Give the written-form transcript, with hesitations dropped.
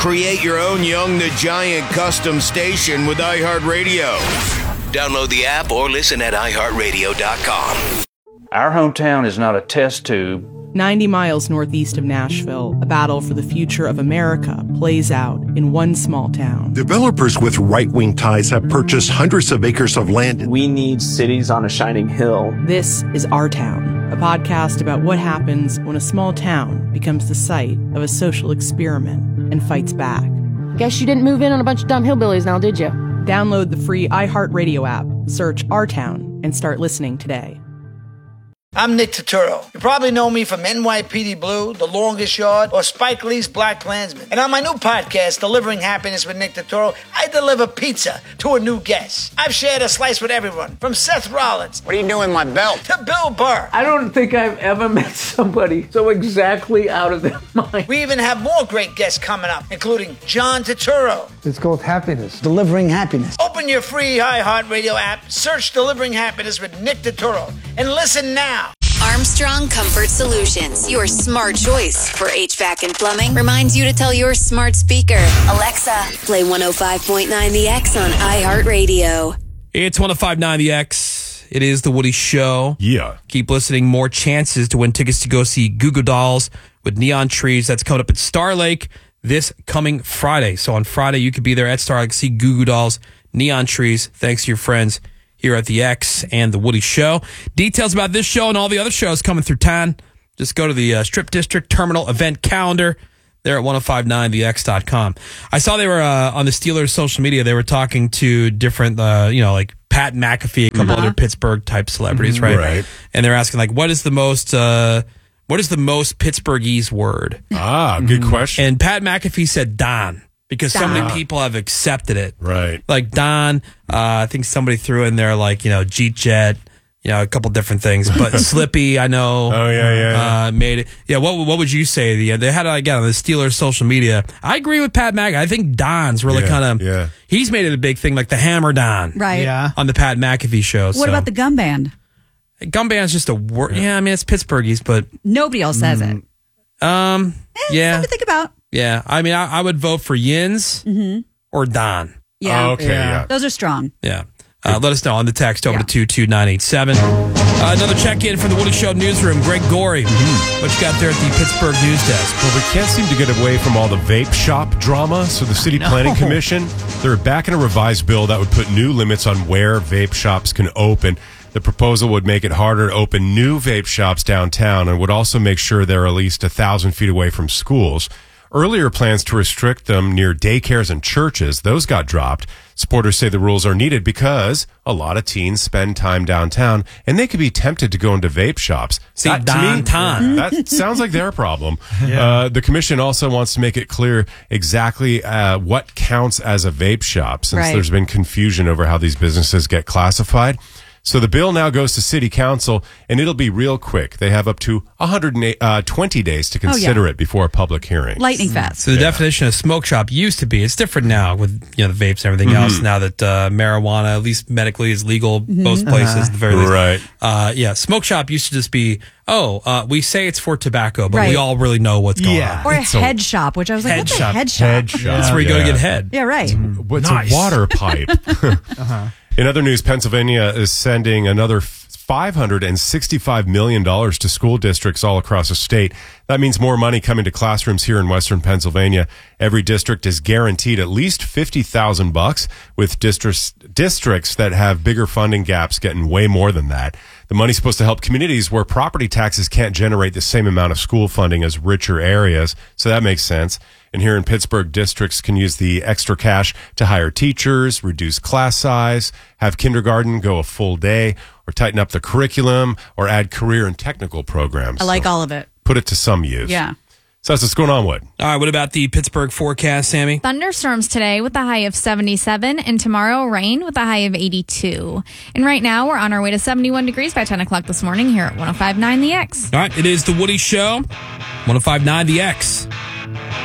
Create your own Young the Giant custom station with iHeartRadio. Download the app or listen at iHeartRadio.com. Our hometown is not a test tube. 90 miles northeast of Nashville, a battle for the future of America plays out in one small town. Developers with right-wing ties have purchased hundreds of acres of land. We need cities on a shining hill. This is Our Town, a podcast about what happens when a small town becomes the site of a social experiment and fights back. Guess you didn't move in on a bunch of dumb hillbillies now, did you? Download the free iHeartRadio app, search Our Town, and start listening today. I'm Nick Turturro. You probably know me from NYPD Blue, The Longest Yard, or Spike Lee's Black Klansman. And on my new podcast, Delivering Happiness with Nick Turturro, I deliver pizza to a new guest. I've shared a slice with everyone, from Seth Rollins. What are you doing with my belt? To Bill Burr. I don't think I've ever met somebody so exactly out of their mind. We even have more great guests coming up, including John Turturro. It's called Happiness. Delivering Happiness. Open your free iHeartRadio app, search Delivering Happiness with Nick Turturro, and listen now. Armstrong Comfort Solutions, your smart choice for HVAC and plumbing, reminds you to tell your smart speaker, Alexa, play 105.9 The X on iHeartRadio. It's 105.9 The X. It is The Woody Show. Yeah. Keep listening. More chances to win tickets to go see Goo Goo Dolls with Neon Trees. That's coming up at Star Lake this coming Friday. So on Friday, you could be there at Star Lake, see Goo Goo Dolls, Neon Trees. Thanks to your friends here at The X and The Woody Show. Details about this show and all the other shows coming through town, just go to the Strip District Terminal event calendar there at 1059thex.com. I saw they were on the Steelers social media. They were talking to different, like Pat McAfee, a couple other Pittsburgh type celebrities, right? Right. And they're asking like, what is the most Pittsburghese word? Good question. And Pat McAfee said Don. Because so many people have accepted it. Right. Like Don, I think somebody threw in there like, Jeet Jet, a couple different things. But Slippy, I know. Oh, yeah. Made it. Yeah, what would you say? They had it again on the Steelers social media. I agree with Pat McAfee. I think Don's really he's made it a big thing, like the Hammer Don. Right. Yeah. On the Pat McAfee show. What about the Gum Band? Gum Band's just a word. Yeah, I mean, it's Pittsburghese, but. Nobody else says it. Yeah. Something to think about. Yeah, I mean, I would vote for Yins or Don. Yeah. Okay, yeah. Those are strong. Yeah. Let us know on the text over to 22987. Another check-in from the Woody Show newsroom. Greg Gorey, what you got there at the Pittsburgh News Desk? Well, we can't seem to get away from all the vape shop drama, so the City Planning Commission, they're backing a revised bill that would put new limits on where vape shops can open. The proposal would make it harder to open new vape shops downtown and would also make sure they're at least 1,000 feet away from schools. Earlier plans to restrict them near daycares and churches, those got dropped. Supporters say the rules are needed because a lot of teens spend time downtown and they could be tempted to go into vape shops. See, downtown. That sounds like their problem. Yeah. The commission also wants to make it clear exactly what counts as a vape shop, since there's been confusion over how these businesses get classified. So the bill now goes to City Council, and it'll be real quick. They have up to 120 days to consider it before a public hearing. Lightning fast. So the definition of smoke shop used to be, it's different now with the vapes and everything else, now that marijuana, at least medically, is legal most places at the very least. Right. Smoke shop used to just be, we say it's for tobacco, but we all really know what's going on. Or a head shop, which I was like, what's a head shop? Head shop. That's where you go to get head. Yeah, right. What's a water pipe? In other news, Pennsylvania is sending another $565 million to school districts all across the state. That means more money coming to classrooms here in Western Pennsylvania. Every district is guaranteed at least $50,000, with districts that have bigger funding gaps getting way more than that. The money's supposed to help communities where property taxes can't generate the same amount of school funding as richer areas, so that makes sense. And here in Pittsburgh, districts can use the extra cash to hire teachers, reduce class size, have kindergarten go a full day, or tighten up the curriculum, or add career and technical programs. I like all of it. Put it to some use. Yeah. So that's what's going on, Wood. All right, what about the Pittsburgh forecast, Sammy? Thunderstorms today with a high of 77, and tomorrow rain with a high of 82. And right now, we're on our way to 71 degrees by 10 o'clock this morning here at 105.9 The X. All right, it is The Woody Show, 105.9 The X.